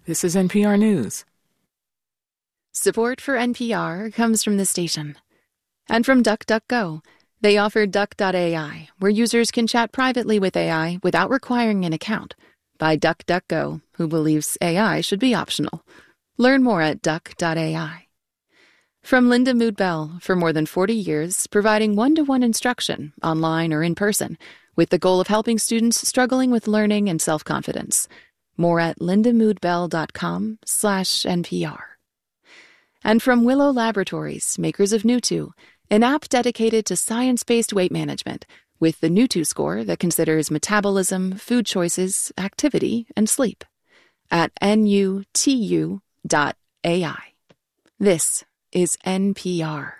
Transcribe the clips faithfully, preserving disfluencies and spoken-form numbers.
This is N P R News. Support for N P R comes from this station and from DuckDuckGo. They offer Duck dot A I, where users can chat privately with A I without requiring an account, by DuckDuckGo, who believes A I should be optional. Learn more at Duck dot A I. From Linda Mood Bell, for more than forty years, providing one-to-one instruction, online or in person, with the goal of helping students struggling with learning and self-confidence. More at lindamoodbell.com slash NPR. And from Willow Laboratories, makers of Nutu, an app dedicated to science-based weight management, with the Nutu score that considers metabolism, food choices, activity, and sleep. At N U T U dot A I. This is N P R.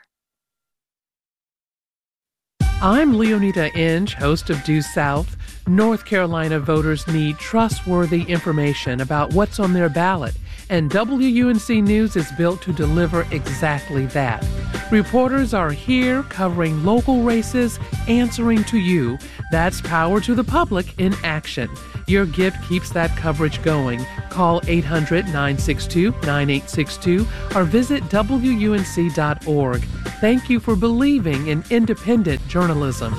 I'm Leonida Inge, host of Due South. North Carolina voters need trustworthy information about what's on their ballot, and W U N C News is built to deliver exactly that. Reporters are here covering local races, answering to you. That's Power to the Public in action. Your gift keeps that coverage going. Call eight hundred, nine six two, nine eight six two or visit W U N C dot org. Thank you for believing in independent journalism.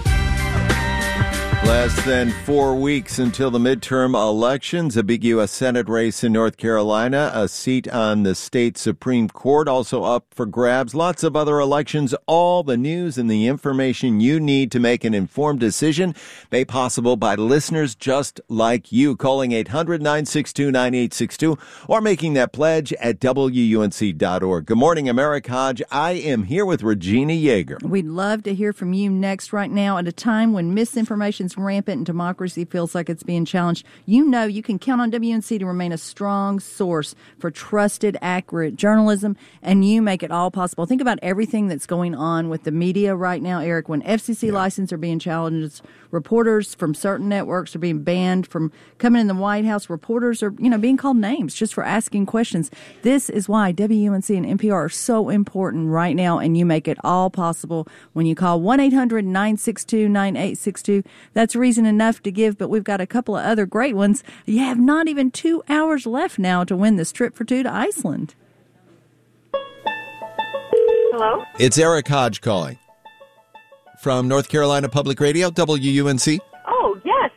Less than four weeks until the midterm elections, a big U S Senate race in North Carolina, a seat on the state Supreme Court also up for grabs, lots of other elections, all the news and the information you need to make an informed decision made possible by listeners just like you. Calling eight hundred, nine six two, nine eight six two or making that pledge at W U N C dot org. Good morning, I'm Eric Hodge. I am here with Regina Yeager. We'd love to hear from you next right now at a time when misinformation is rampant and democracy feels like it's being challenged. You know you can count on W U N C to remain a strong source for trusted, accurate journalism, and you make it all possible. Think about everything that's going on with the media right now, Eric, when F C C yeah. licenses are being challenged, reporters from certain networks are being banned from coming in the White House, reporters are, you know, being called names just for asking questions. This is why W U N C and N P R are so important right now, and you make it all possible when you call one eight hundred, nine six two, nine eight six two. That's reason enough to give, but we've got a couple of other great ones. You have not even two hours left now to win this trip for two to Iceland. Hello? It's Eric Hodge calling from North Carolina Public Radio, W U N C. Oh, yes.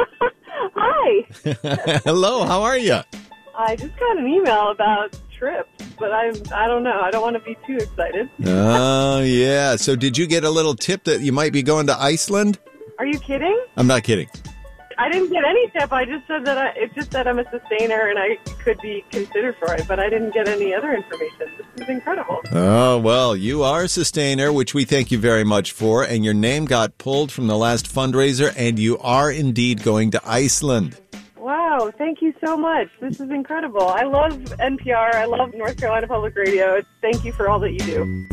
Hi. Hello, how are you? I just got an email about trips, but I I don't know. I don't want to be too excited. Oh, yeah. So did you get a little tip that you might be going to Iceland? Are you kidding? I'm not kidding. I didn't get any tip. I just said that I, it just said I'm a sustainer and I could be considered for it, but I didn't get any other information. This is incredible. Oh, well, you are a sustainer, which we thank you very much for, and your name got pulled from the last fundraiser, and you are indeed going to Iceland. Wow, thank you so much. This is incredible. I love N P R. I love North Carolina Public Radio. Thank you for all that you do.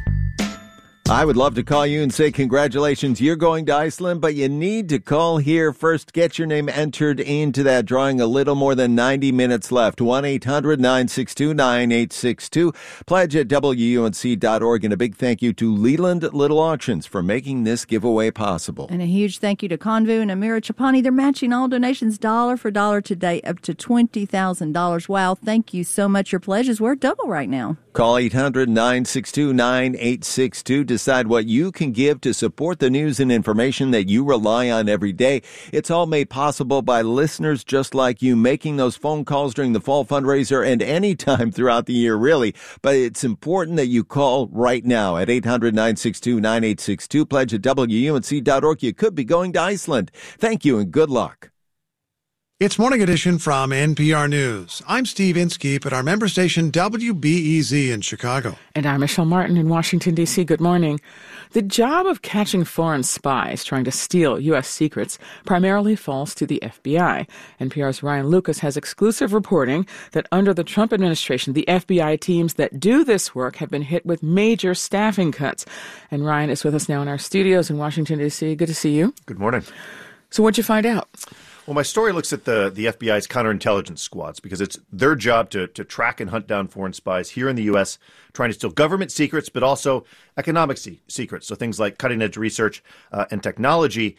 I would love to call you and say congratulations, you're going to Iceland, but you need to call here first. Get your name entered into that drawing. A little more than ninety minutes left. one eight hundred, nine six two, nine eight six two. Pledge at W U N C dot org. And a big thank you to Leland Little Auctions for making this giveaway possible. And a huge thank you to Convu and Amira Chapani. They're matching all donations dollar for dollar today up to twenty thousand dollars. Wow, thank you so much. Your pledge is worth double right now. Call eight hundred, nine six two, nine eight six two. Decide what you can give to support the news and information that you rely on every day. It's all made possible by listeners just like you, making those phone calls during the fall fundraiser and any time throughout the year, really. But it's important that you call right now at eight hundred, nine six two, nine eight six two. Pledge at W U N C dot org. You could be going to Iceland. Thank you and good luck. It's Morning Edition from N P R News. I'm Steve Inskeep at our member station W B E Z in Chicago. And I'm Michelle Martin in Washington, D C Good morning. The job of catching foreign spies trying to steal U S secrets primarily falls to the F B I. N P R's Ryan Lucas has exclusive reporting that under the Trump administration, the F B I teams that do this work have been hit with major staffing cuts. And Ryan is with us now in our studios in Washington, D C Good to see you. Good morning. So what'd you find out? Well, my story looks at the, the F B I's counterintelligence squads because it's their job to, to track and hunt down foreign spies here in the U S, trying to steal government secrets, but also economic se- secrets. So things like cutting-edge research uh, and technology.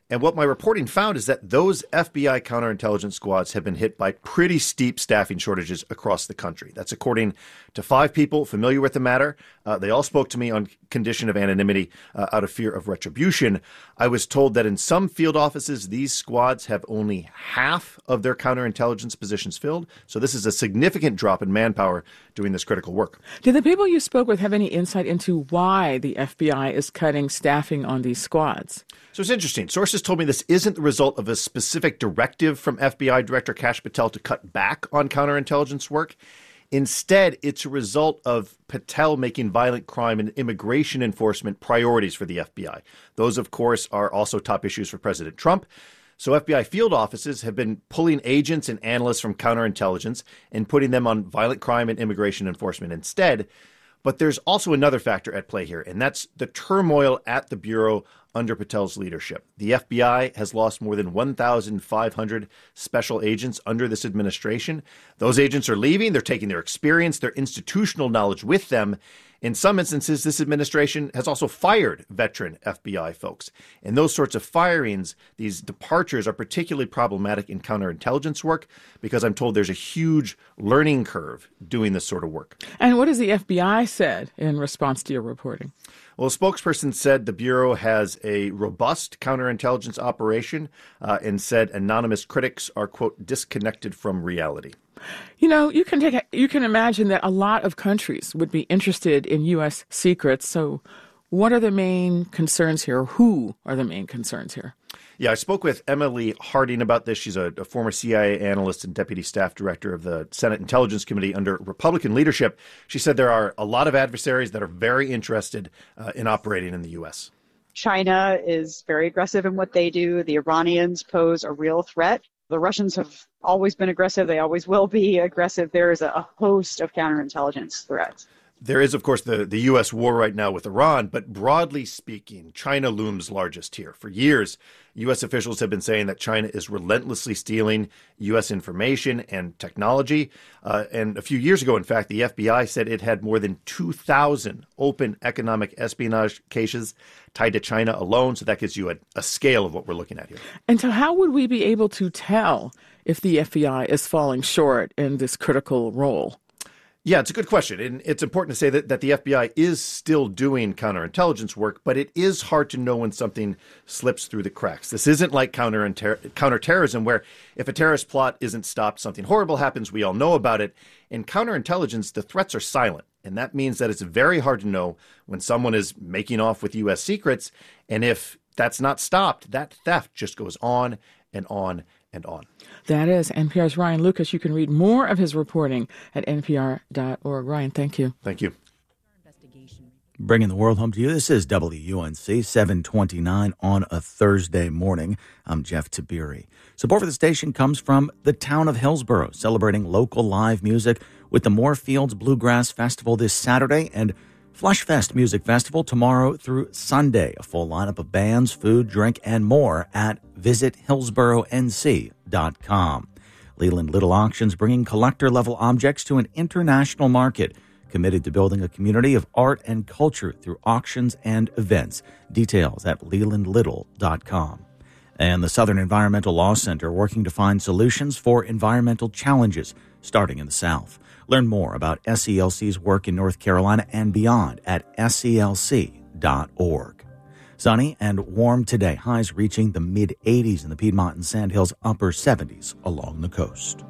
And what my reporting found is that those F B I counterintelligence squads have been hit by pretty steep staffing shortages across the country. That's according to five people familiar with the matter. Uh, they all spoke to me on condition of anonymity uh, out of fear of retribution. I was told that in some field offices, these squads have only half of their counterintelligence positions filled. So this is a significant drop in manpower doing this critical work. Did the people you spoke with have any insight into why the F B I is cutting staffing on these squads? So it's interesting. Sources told me this isn't the result of a specific directive from F B I Director Kash Patel to cut back on counterintelligence work. Instead, it's a result of Patel making violent crime and immigration enforcement priorities for the F B I. Those, of course, are also top issues for President Trump. So F B I field offices have been pulling agents and analysts from counterintelligence and putting them on violent crime and immigration enforcement instead. But there's also another factor at play here, and that's the turmoil at the Bureau under Patel's leadership. The F B I has lost more than one thousand five hundred special agents under this administration. Those agents are leaving. They're taking their experience, their institutional knowledge with them. In some instances, this administration has also fired veteran F B I folks. And those sorts of firings, these departures, are particularly problematic in counterintelligence work because I'm told there's a huge learning curve doing this sort of work. And what has the F B I said in response to your reporting? Well, a spokesperson said the Bureau has a robust counterintelligence operation uh, and said anonymous critics are, quote, disconnected from reality. You know, you can take, you can imagine that a lot of countries would be interested in U S secrets. So what are the main concerns here? Who are the main concerns here? Yeah, I spoke with Emily Harding about this. She's a, a former C I A analyst and deputy staff director of the Senate Intelligence Committee under Republican leadership. She said there are a lot of adversaries that are very interested uh, in operating in the U S. China is very aggressive in what they do. The Iranians pose a real threat. The Russians have always been aggressive. They always will be aggressive. There is a host of counterintelligence threats. There is, of course, the, the U S war right now with Iran, but broadly speaking, China looms largest here. For years, U S officials have been saying that China is relentlessly stealing U S information and technology. Uh, and a few years ago, in fact, the F B I said it had more than two thousand open economic espionage cases tied to China alone. So that gives you a, a scale of what we're looking at here. And so how would we be able to tell if the F B I is falling short in this critical role? Yeah, it's a good question. And it's important to say that, that the F B I is still doing counterintelligence work, but it is hard to know when something slips through the cracks. This isn't like counter counterterrorism, where if a terrorist plot isn't stopped, something horrible happens, we all know about it. In counterintelligence, the threats are silent. And that means that it's very hard to know when someone is making off with U S secrets. And if that's not stopped, that theft just goes on and on and on. That is N P R's Ryan Lucas. You can read more of his reporting at N P R dot org. Ryan, thank you. Thank you. Bringing the world home to you. This is W U N C seven twenty-nine on a Thursday morning. I'm Jeff Tabiri. Support for the station comes from the town of Hillsborough, celebrating local live music with the Moorfields Bluegrass Festival this Saturday and Flush Fest Music Festival tomorrow through Sunday. A full lineup of bands, food, drink, and more at visit hillsborough n c dot com. Leland Little Auctions bringing collector-level objects to an international market, committed to building a community of art and culture through auctions and events. Details at leland little dot com. And the Southern Environmental Law Center working to find solutions for environmental challenges starting in the South. Learn more about S E L C's work in North Carolina and beyond at S E L C dot org. Sunny and warm today, highs reaching the mid eighties in the Piedmont and Sandhills, upper seventies along the coast.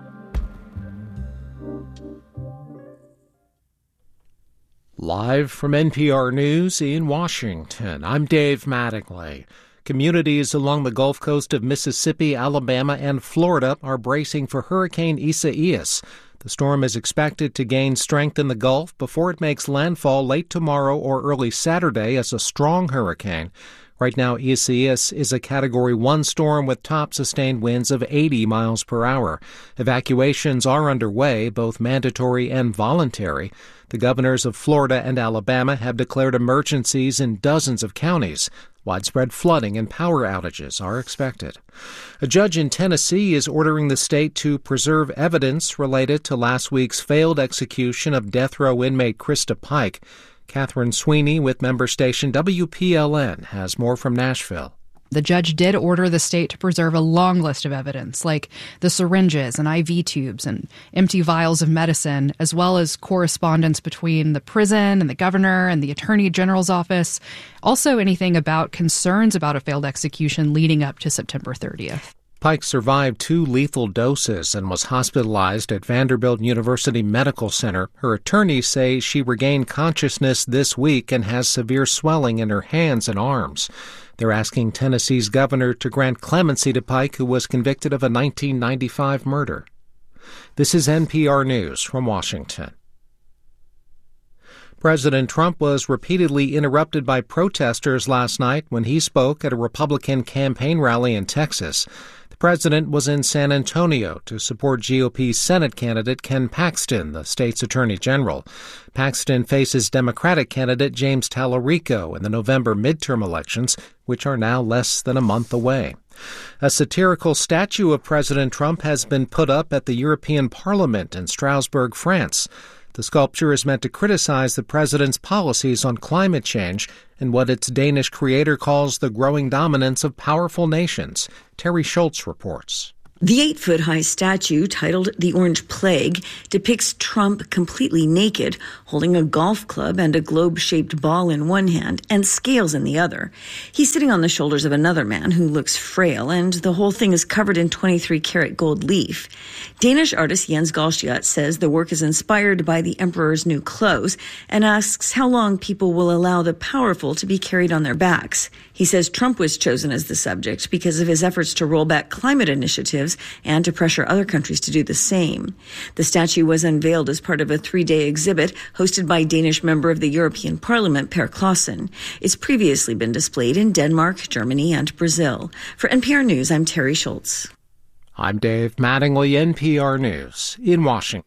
Live from N P R News in Washington, I'm Dave Mattingly. Communities along the Gulf Coast of Mississippi, Alabama, and Florida are bracing for Hurricane Isaias. The storm is expected to gain strength in the Gulf before it makes landfall late tomorrow or early Saturday as a strong hurricane. Right now, Isaias is a Category one storm with top sustained winds of eighty miles per hour. Evacuations are underway, both mandatory and voluntary. The governors of Florida and Alabama have declared emergencies in dozens of counties. Widespread flooding and power outages are expected. A judge in Tennessee is ordering the state to preserve evidence related to last week's failed execution of death row inmate Krista Pike. Catherine Sweeney with member station W P L N has more from Nashville. The judge did order the state to preserve a long list of evidence, like the syringes and I V tubes and empty vials of medicine, as well as correspondence between the prison and the governor and the attorney general's office. Also, anything about concerns about a failed execution leading up to September thirtieth. Pike survived two lethal doses and was hospitalized at Vanderbilt University Medical Center. Her attorneys say she regained consciousness this week and has severe swelling in her hands and arms. They're asking Tennessee's governor to grant clemency to Pike, who was convicted of a nineteen ninety-five murder. This is N P R News from Washington. President Trump was repeatedly interrupted by protesters last night when he spoke at a Republican campaign rally in Texas. The president was in San Antonio to support G O P Senate candidate Ken Paxton, the state's attorney general. Paxton faces Democratic candidate James Tallarico in the November midterm elections, which are now less than a month away. A satirical statue of President Trump has been put up at the European Parliament in Strasbourg, France. The sculpture is meant to criticize the president's policies on climate change and what its Danish creator calls the growing dominance of powerful nations. Terry Schultz reports. The eight-foot-high statue, titled The Orange Plague, depicts Trump completely naked, holding a golf club and a globe-shaped ball in one hand and scales in the other. He's sitting on the shoulders of another man who looks frail, and the whole thing is covered in twenty-three karat gold leaf. Danish artist Jens Galschiot says the work is inspired by the emperor's new clothes and asks how long people will allow the powerful to be carried on their backs. He says Trump was chosen as the subject because of his efforts to roll back climate initiatives and to pressure other countries to do the same. The statue was unveiled as part of a three-day exhibit hosted by Danish member of the European Parliament, Per Clausen. It's previously been displayed in Denmark, Germany, and Brazil. For N P R News, I'm Terry Schultz. I'm Dave Mattingly, N P R News in Washington.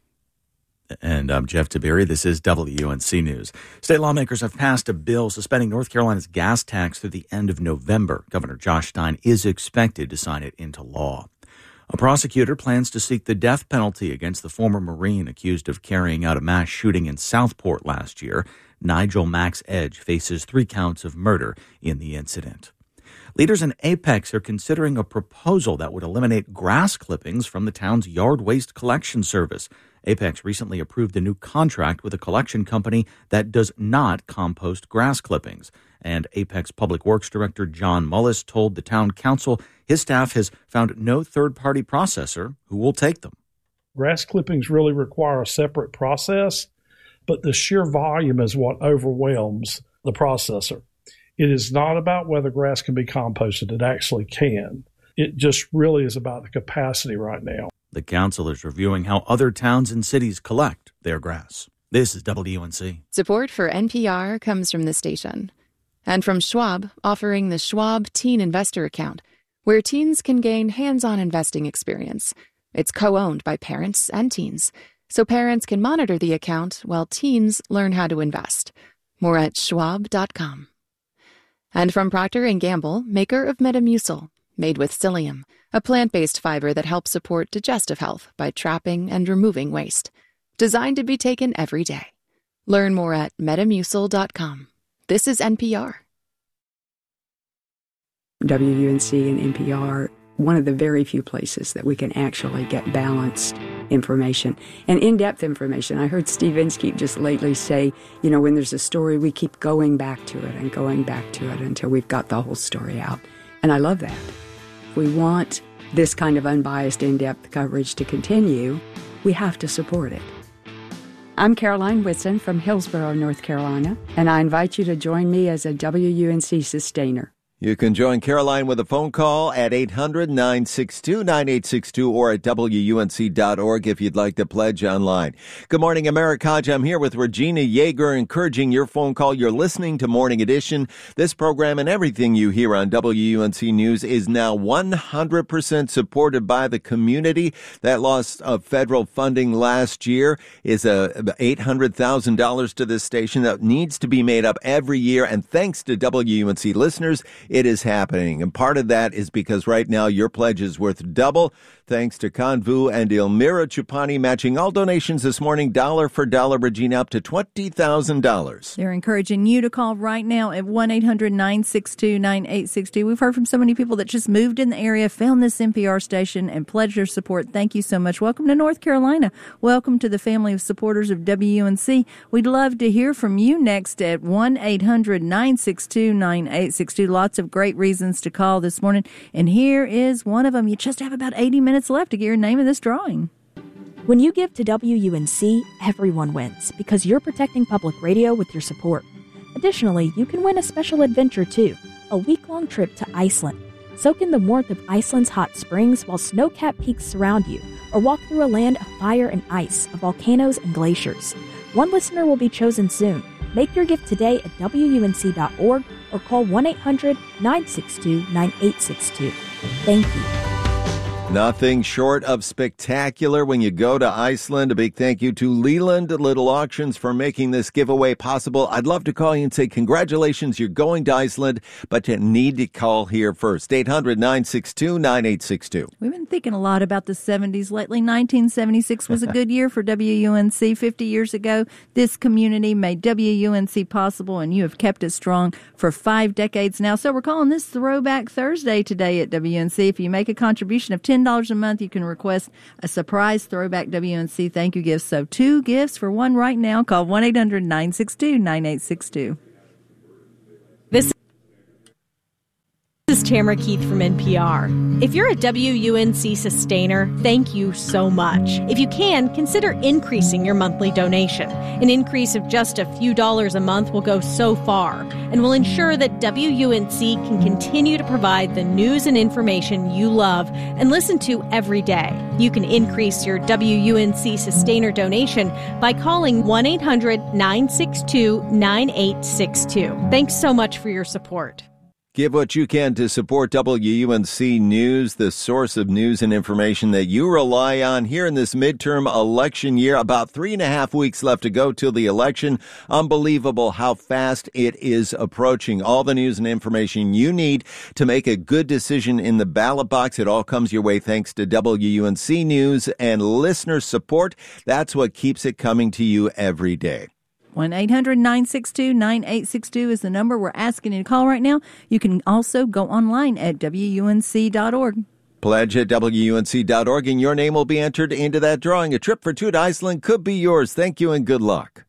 And I'm Jeff Tiberi. This is W U N C News. State lawmakers have passed a bill suspending North Carolina's gas tax through the end of November. Governor Josh Stein is expected to sign it into law. A prosecutor plans to seek the death penalty against the former Marine accused of carrying out a mass shooting in Southport last year. Nigel Max Edge faces three counts of murder in the incident. Leaders in Apex are considering a proposal that would eliminate grass clippings from the town's yard waste collection service. Apex recently approved a new contract with a collection company that does not compost grass clippings. And Apex Public Works Director John Mullis told the town council his staff has found no third-party processor who will take them. Grass clippings really require a separate process, but the sheer volume is what overwhelms the processor. It is not about whether grass can be composted. It actually can. It just really is about the capacity right now. The council is reviewing how other towns and cities collect their grass. This is W N C. Support for N P R comes from the station. And from Schwab, offering the Schwab Teen Investor Account, where teens can gain hands-on investing experience. It's co-owned by parents and teens, so parents can monitor the account while teens learn how to invest. More at schwab dot com. And from Procter and Gamble, maker of Metamucil, made with psyllium, a plant-based fiber that helps support digestive health by trapping and removing waste. Designed to be taken every day. Learn more at metamucil dot com. This is N P R. W U N C and N P R, one of the very few places that we can actually get balanced information and in-depth information. I heard Steve Inskeep just lately say, you know, when there's a story, we keep going back to it and going back to it until we've got the whole story out. And I love that. If we want this kind of unbiased, in-depth coverage to continue, we have to support it. I'm Caroline Whitson from Hillsborough, North Carolina, and I invite you to join me as a W U N C sustainer. You can join Caroline with a phone call at eight hundred, nine six two, nine eight six two or at W U N C dot org if you'd like to pledge online. Good morning, America. I'm here with Regina Yeager, encouraging your phone call. You're listening to Morning Edition. This program and everything you hear on W U N C News is now one hundred percent supported by the community. That loss of federal funding last year is a eight hundred thousand dollars to this station that needs to be made up every year. And thanks to W U N C listeners, it is happening. And part of that is because right now your pledge is worth double, thanks to Kanvu and Elmira Chupani matching all donations this morning, dollar for dollar, Regina, up to twenty thousand dollars. They're encouraging you to call right now at one eight hundred nine six two nine eight six two. We've heard from so many people that just moved in the area, found this N P R station, and pledged their support. Thank you so much. Welcome to North Carolina. Welcome to the family of supporters of W U N C. We'd love to hear from you next at one eight hundred nine six two nine eight six two. Lots of great reasons to call this morning, and here is one of them. You just have about eighty minutes left to get your name in this drawing. When you give to W U N C, everyone wins because you're protecting public radio with your support. Additionally, you can win a special adventure too, a week-long trip to Iceland. Soak in the warmth of Iceland's hot springs while snow-capped peaks surround you, or walk through a land of fire and ice, of volcanoes and glaciers. One listener will be chosen soon. Make your gift today at W U N C dot org or call one eight hundred nine six two nine eight six two. Thank you. Nothing short of spectacular when you go to Iceland. A big thank you to Leland Little Auctions for making this giveaway possible. I'd love to call you and say congratulations, you're going to Iceland, but you need to call here first. eight hundred nine six two nine eight six two. We've been thinking a lot about the seventies lately. nineteen seventy-six was a good year for W U N C. fifty years ago, this community made W U N C possible, and you have kept it strong for five decades now. So we're calling this Throwback Thursday today at W U N C. If you make a contribution of ten dollars a month, you can request a surprise Throwback W U N C thank you gift. So two gifts for one right now. Call one eight hundred nine six two nine eight six two. This is Tamara Keith from N P R. If you're a W U N C sustainer, thank you so much. If you can, consider increasing your monthly donation. An increase of just a few dollars a month will go so far and will ensure that W U N C can continue to provide the news and information you love and listen to every day. You can increase your W U N C sustainer donation by calling one eight hundred nine six two nine eight six two. Thanks so much for your support. Give what you can to support W U N C News, the source of news and information that you rely on here in this midterm election year. About three and a half weeks left to go till the election. Unbelievable how fast it is approaching. All the news and information you need to make a good decision in the ballot box. It all comes your way thanks to W U N C News and listener support. That's what keeps it coming to you every day. one eight hundred nine six two nine eight six two is the number we're asking you to call right now. You can also go online at W U N C dot org. Pledge at W U N C dot org, and your name will be entered into that drawing. A trip for two to Iceland could be yours. Thank you and good luck.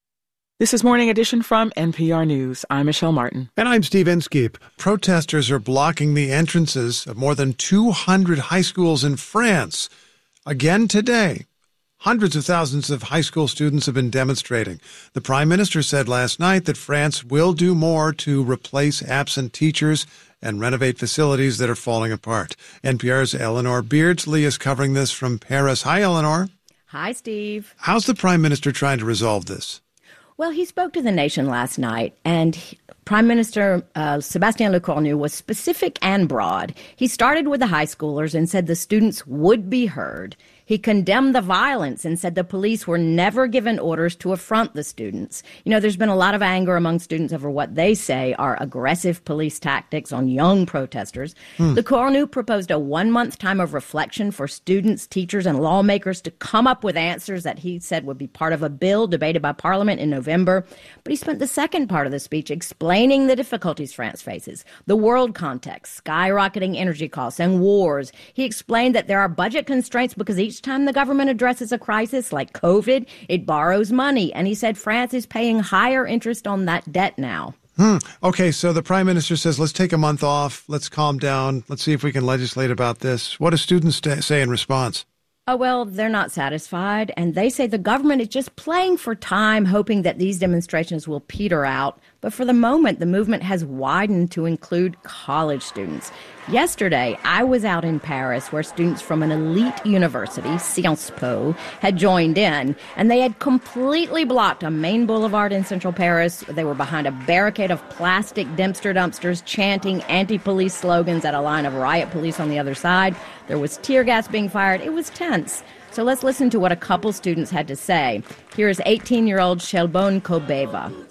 This is Morning Edition from N P R News. I'm Michelle Martin. And I'm Steve Inskeep. Protesters are blocking the entrances of more than two hundred high schools in France again today. Hundreds of thousands of high school students have been demonstrating. The Prime Minister said last night that France will do more to replace absent teachers and renovate facilities that are falling apart. N P R's Eleanor Beardsley is covering this from Paris. Hi, Eleanor. Hi, Steve. How's the Prime Minister trying to resolve this? Well, he spoke to the nation last night, and he, Prime Minister uh, Sébastien Lecornu was specific and broad. He started with the high schoolers and said the students would be heard. He condemned the violence and said the police were never given orders to affront the students. You know, there's been a lot of anger among students over what they say are aggressive police tactics on young protesters. Hmm. Lecornu proposed a one-month time of reflection for students, teachers, and lawmakers to come up with answers that he said would be part of a bill debated by Parliament in November. But he spent the second part of the speech explaining the difficulties France faces, the world context, skyrocketing energy costs, and wars. He explained that there are budget constraints because each Each time the government addresses a crisis like COVID, it borrows money. And he said France is paying higher interest on that debt now. Hmm. Okay, so the Prime Minister says, let's take a month off. Let's calm down. Let's see if we can legislate about this. What do students say in response? Oh, well, they're not satisfied. And they say the government is just playing for time, hoping that these demonstrations will peter out. But for the moment, the movement has widened to include college students. Yesterday, I was out in Paris where students from an elite university, Sciences Po, had joined in, and they had completely blocked a main boulevard in central Paris. They were behind a barricade of plastic Dempster dumpsters, chanting anti-police slogans at a line of riot police on the other side. There was tear gas being fired. It was tense. So let's listen to what a couple students had to say. Here is eighteen-year-old Shelbone Kobeva.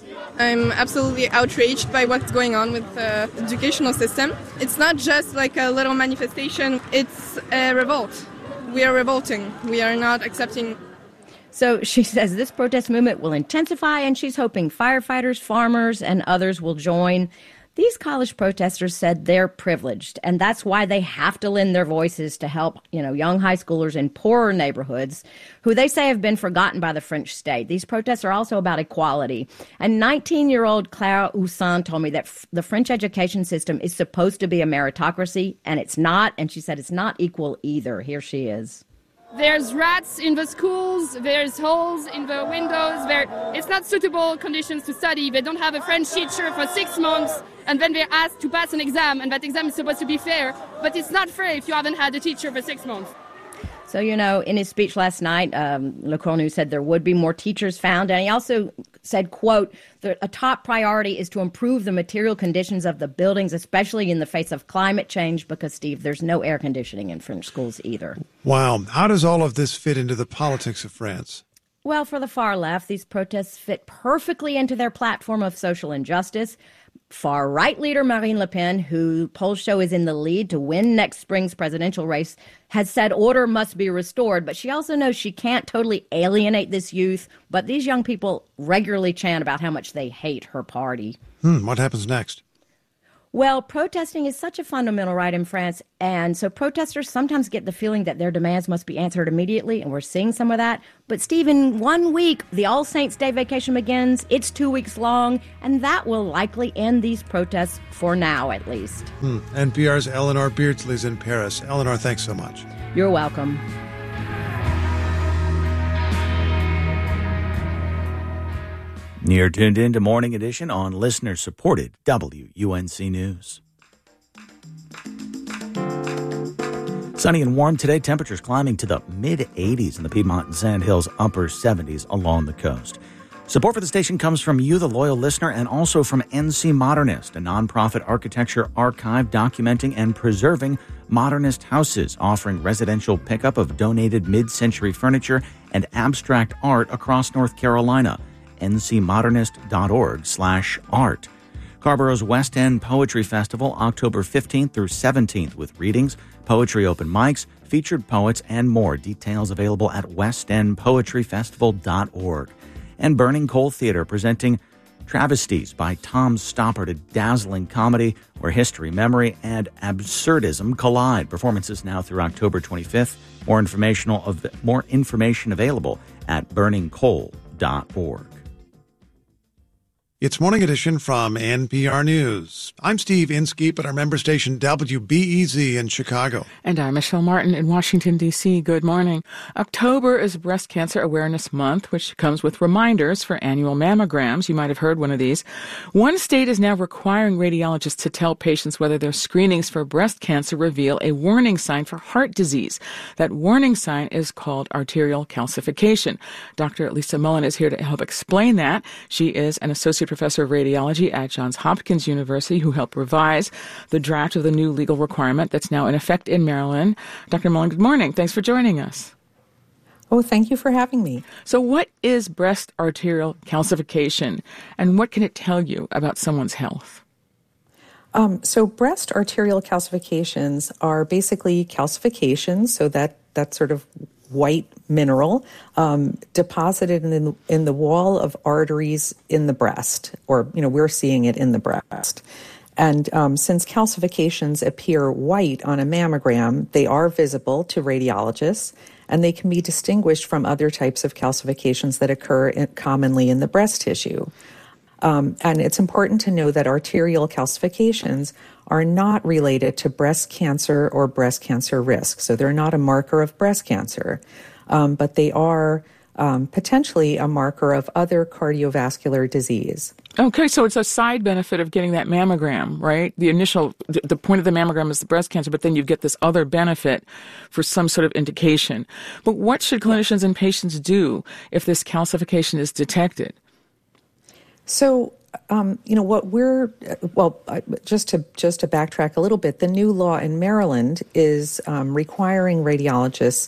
I'm absolutely outraged by what's going on with the educational system. It's not just like a little manifestation, it's a revolt. We are revolting. We are not accepting. So she says this protest movement will intensify, and she's hoping firefighters, farmers, and others will join. These college protesters said they're privileged, and that's why they have to lend their voices to help, you know, young high schoolers in poorer neighborhoods who they say have been forgotten by the French state. These protests are also about equality. And nineteen-year-old Clara Houssin told me that f- the French education system is supposed to be a meritocracy, and it's not. And she said it's not equal either. Here she is. There's rats in the schools, there's holes in the windows, there, it's not suitable conditions to study. They don't have a French teacher for six months, and then they're asked to pass an exam, and that exam is supposed to be fair, but it's not fair if you haven't had a teacher for six months. So, you know, in his speech last night, um, Le Cornu said there would be more teachers found. And he also said, quote, a top priority is to improve the material conditions of the buildings, especially in the face of climate change, because, Steve, there's no air conditioning in French schools either. Wow. How does all of this fit into the politics of France? Well, for the far left, these protests fit perfectly into their platform of social injustice. Far-right leader Marine Le Pen, who polls show is in the lead to win next spring's presidential race, has said order must be restored, but she also knows she can't totally alienate this youth. But these young people regularly chant about how much they hate her party. Hmm, what happens next? Well, protesting is such a fundamental right in France, and so protesters sometimes get the feeling that their demands must be answered immediately, and we're seeing some of that. But, Steve, in one week, the All Saints' Day vacation begins. It's two weeks long, and that will likely end these protests for now, at least. Hmm. N P R's Eleanor Beardsley's in Paris. Eleanor, thanks so much. You're welcome. You're tuned in to Morning Edition on listener-supported W U N C News. Sunny and warm today. Temperatures climbing to the mid-eighties in the Piedmont and Sandhills, upper seventies along the coast. Support for the station comes from you, the loyal listener, and also from N C Modernist, a nonprofit architecture archive documenting and preserving modernist houses, offering residential pickup of donated mid-century furniture and abstract art across North Carolina. ncmodernist.org slash art. Carborough's West End Poetry Festival, October fifteenth through seventeenth, with readings, poetry open mics, featured poets, and more. Details available at west end poetry festival dot org. And Burning Coal Theater presenting Travesties by Tom Stoppard, a dazzling comedy where history, memory, and absurdism collide. Performances now through October twenty-fifth. More informational of more information available at burning coal dot org. It's Morning Edition from N P R News. I'm Steve Inskeep at our member station W B E Z in Chicago. And I'm Michelle Martin in Washington, D C. Good morning. October is Breast Cancer Awareness Month, which comes with reminders for annual mammograms. You might have heard one of these. One state is now requiring radiologists to tell patients whether their screenings for breast cancer reveal a warning sign for heart disease. That warning sign is called arterial calcification. Doctor Lisa Mullen is here to help explain that. She is an associate professor of radiology at Johns Hopkins University who helped revise the draft of the new legal requirement that's now in effect in Maryland. Doctor Mullen, good morning. Thanks for joining us. Oh, thank you for having me. So what is breast arterial calcification, and what can it tell you about someone's health? Um, so breast arterial calcifications are basically calcifications, so that, that sort of white mineral um, deposited in the, in the wall of arteries in the breast, or, you know, we're seeing it in the breast. And um, since calcifications appear white on a mammogram, they are visible to radiologists, and they can be distinguished from other types of calcifications that occur in, commonly in the breast tissue. Um, and it's important to know that arterial calcifications are not related to breast cancer or breast cancer risk. So they're not a marker of breast cancer, um, but they are um, potentially a marker of other cardiovascular disease. Okay, so it's a side benefit of getting that mammogram, right? The initial, the point of the mammogram is the breast cancer, but then you get this other benefit for some sort of indication. But what should clinicians and patients do if this calcification is detected? So, um, you know, what we're, well, just to just to backtrack a little bit, the new law in Maryland is um, requiring radiologists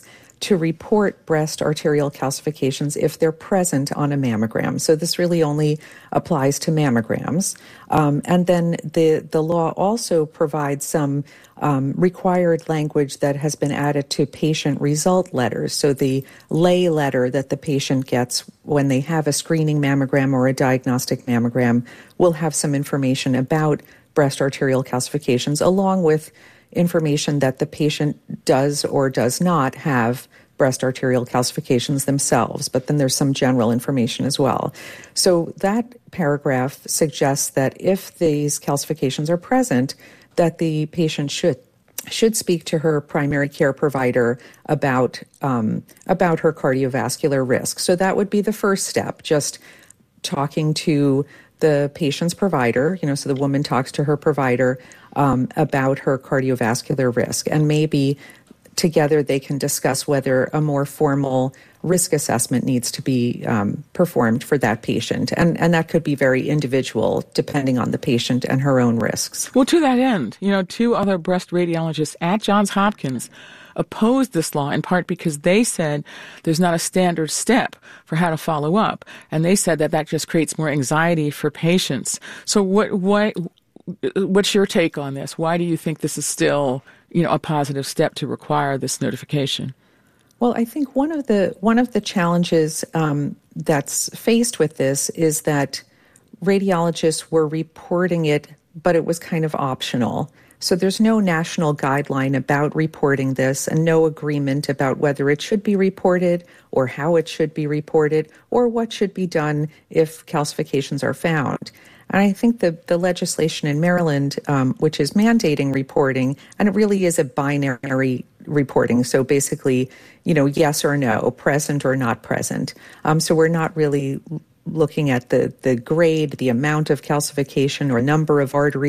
to report breast arterial calcifications if they're present on a mammogram. So this really only applies to mammograms. Um, and then the, the law also provides some um, required language that has been added to patient result letters. So the lay letter that the patient gets when they have a screening mammogram or a diagnostic mammogram will have some information about breast arterial calcifications, along with information that the patient does or does not have breast arterial calcifications themselves, but then there's some general information as well. So that paragraph suggests that if these calcifications are present, that the patient should should speak to her primary care provider about um, about her cardiovascular risk. So that would be the first step, just talking to the patient's provider, you know, so the woman talks to her provider um, about her cardiovascular risk, and maybe together they can discuss whether a more formal risk assessment needs to be um, performed for that patient. And, and that could be very individual depending on the patient and her own risks. Well, to that end, you know, two other breast radiologists at Johns Hopkins opposed this law in part because they said there's not a standard step for how to follow up. And they said that that just creates more anxiety for patients. So what, what, what's your take on this? Why do you think this is still, you know, a positive step to require this notification? Well, I think one of the one of the challenges um, that's faced with this is that radiologists were reporting it, but it was kind of optional. So there's no national guideline about reporting this and no agreement about whether it should be reported or how it should be reported or what should be done if calcifications are found. And I think the, the legislation in Maryland, um, which is mandating reporting, and it really is a binary reporting. So basically, you know, yes or no, present or not present. Um, so we're not really looking at the, the grade, the amount of calcification or number of arteries